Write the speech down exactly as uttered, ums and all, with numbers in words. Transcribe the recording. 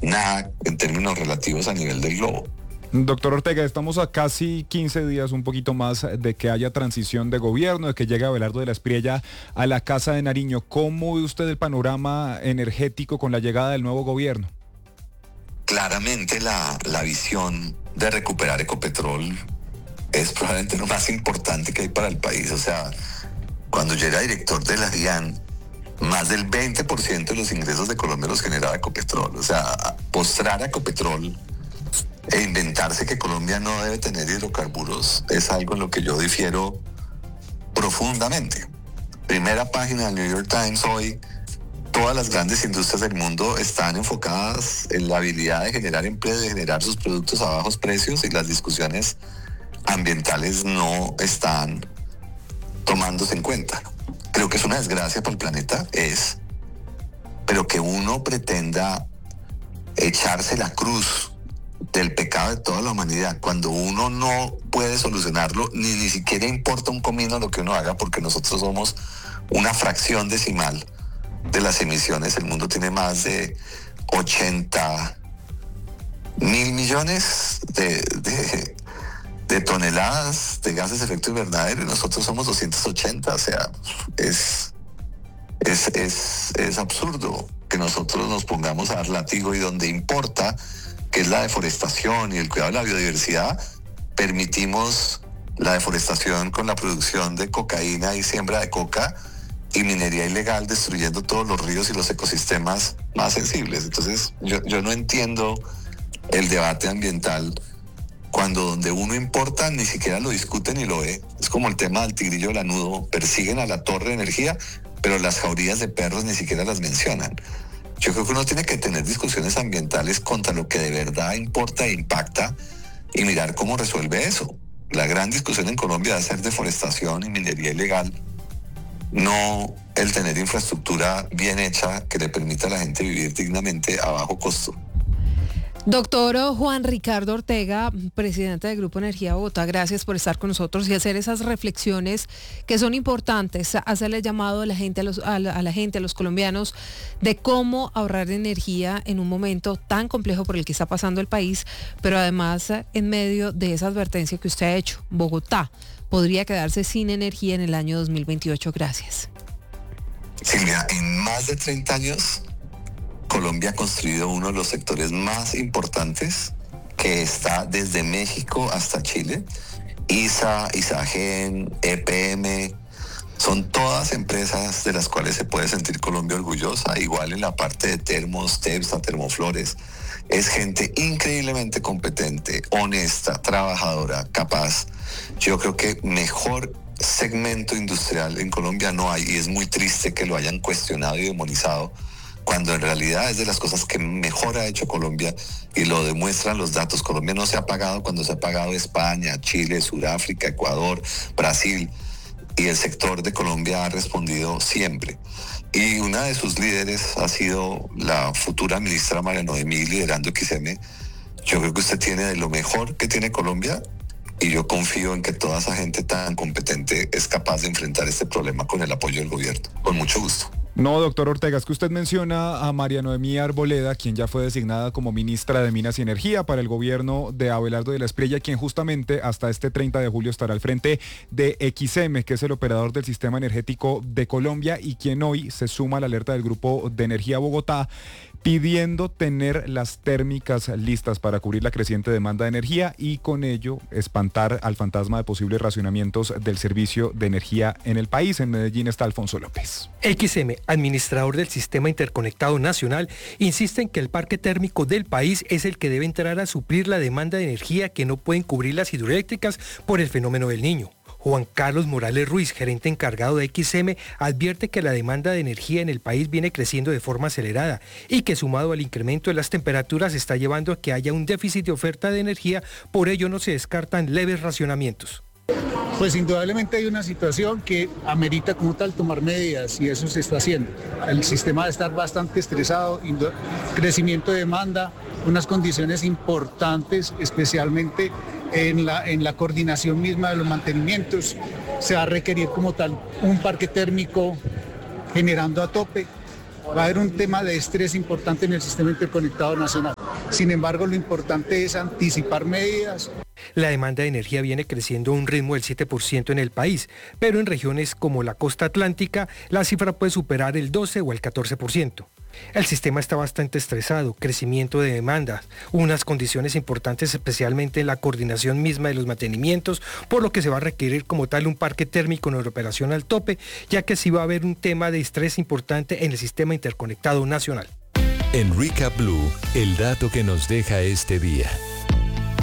nada en términos relativos a nivel del globo. Doctor Ortega, estamos a casi quince días, un poquito más, de que haya transición de gobierno, de que llegue Abelardo de la Espriella a la Casa de Nariño. ¿Cómo ve usted el panorama energético con la llegada del nuevo gobierno? Claramente la, la visión de recuperar Ecopetrol es probablemente lo más importante que hay para el país. O sea, cuando yo era director de la DIAN, más del veinte por ciento de los ingresos de Colombia los generaba Ecopetrol. O sea, postrar a Ecopetrol e inventarse que Colombia no debe tener hidrocarburos es algo en lo que yo difiero profundamente. Primera página del New York Times hoy: todas las grandes industrias del mundo están enfocadas en la habilidad de generar empleo, de generar sus productos a bajos precios, y las discusiones ambientales no están tomándose en cuenta. Creo que es una desgracia para el planeta, es, pero que uno pretenda echarse la cruz del pecado de toda la humanidad cuando uno no puede solucionarlo, ni, ni siquiera importa un comino lo que uno haga, porque nosotros somos una fracción decimal de las emisiones. El mundo tiene más de ochenta mil millones de, de, de toneladas de gases de efecto invernadero y nosotros somos doscientos ochenta. O sea, es, es, es, es absurdo que nosotros nos pongamos a dar látigo, y donde importa, que es la deforestación y el cuidado de la biodiversidad, permitimos la deforestación con la producción de cocaína y siembra de coca y minería ilegal, destruyendo todos los ríos y los ecosistemas más sensibles. Entonces, yo, yo no entiendo el debate ambiental cuando donde uno importa ni siquiera lo discute ni lo ve. Es como el tema del tigrillo lanudo: persiguen a la torre de energía, pero las jaurías de perros ni siquiera las mencionan. Yo creo que uno tiene que tener discusiones ambientales contra lo que de verdad importa e impacta y mirar cómo resuelve eso. La gran discusión en Colombia debe ser deforestación y minería ilegal, no el tener infraestructura bien hecha que le permita a la gente vivir dignamente a bajo costo. Doctor Juan Ricardo Ortega, presidente del Grupo Energía Bogotá, gracias por estar con nosotros y hacer esas reflexiones que son importantes, hacerle llamado a la gente, a, los, a, la, a la gente, a los colombianos, de cómo ahorrar energía en un momento tan complejo por el que está pasando el país, pero además en medio de esa advertencia que usted ha hecho. Bogotá podría quedarse sin energía en el año dos mil veintiocho. Gracias. Silvia, en más de treinta años, Colombia ha construido uno de los sectores más importantes, que está desde México hasta Chile. I S A, Isagen, E P M, son todas empresas de las cuales se puede sentir Colombia orgullosa. Igual en la parte de termos, Tepsa, Termoflores. Es gente increíblemente competente, honesta, trabajadora, capaz. Yo creo que mejor segmento industrial en Colombia no hay, y es muy triste que lo hayan cuestionado y demonizado, cuando en realidad es de las cosas que mejor ha hecho Colombia, y lo demuestran los datos. Colombia no se ha pagado cuando se ha pagado España, Chile, Sudáfrica, Ecuador, Brasil, y el sector de Colombia ha respondido siempre. Y una de sus líderes ha sido la futura ministra María Noemí, liderando X M. Yo creo que usted tiene de lo mejor que tiene Colombia, y yo confío en que toda esa gente tan competente es capaz de enfrentar este problema con el apoyo del gobierno. Con mucho gusto. No, doctor Ortega, es que usted menciona a María Noemí Arboleda, quien ya fue designada como ministra de Minas y Energía para el gobierno de Abelardo de la Espriella, quien justamente hasta este treinta de julio estará al frente de X M, que es el operador del sistema energético de Colombia, y quien hoy se suma a la alerta del Grupo de Energía Bogotá, pidiendo tener las térmicas listas para cubrir la creciente demanda de energía y con ello espantar al fantasma de posibles racionamientos del servicio de energía en el país. En Medellín está Alfonso López. X M, administrador del Sistema Interconectado Nacional, insiste en que el parque térmico del país es el que debe entrar a suplir la demanda de energía que no pueden cubrir las hidroeléctricas por el fenómeno del Niño. Juan Carlos Morales Ruiz, gerente encargado de X M, advierte que la demanda de energía en el país viene creciendo de forma acelerada y que, sumado al incremento de las temperaturas, está llevando a que haya un déficit de oferta de energía. Por ello no se descartan leves racionamientos. Pues indudablemente hay una situación que amerita como tal tomar medidas, y eso se está haciendo. El sistema debe estar bastante estresado, crecimiento de demanda, unas condiciones importantes, especialmente en la, en la coordinación misma de los mantenimientos. Se va a requerir como tal un parque térmico generando a tope. Va a haber un tema de estrés importante en el sistema interconectado nacional. Sin embargo, lo importante es anticipar medidas. La demanda de energía viene creciendo a un ritmo del siete por ciento en el país, pero en regiones como la costa atlántica la cifra puede superar el doce o el catorce por ciento. El sistema está bastante estresado, crecimiento de demandas, unas condiciones importantes especialmente en la coordinación misma de los mantenimientos, por lo que se va a requerir como tal un parque térmico en operación al tope, ya que sí va a haber un tema de estrés importante en el sistema interconectado nacional. En Recap Blue, el dato que nos deja este día.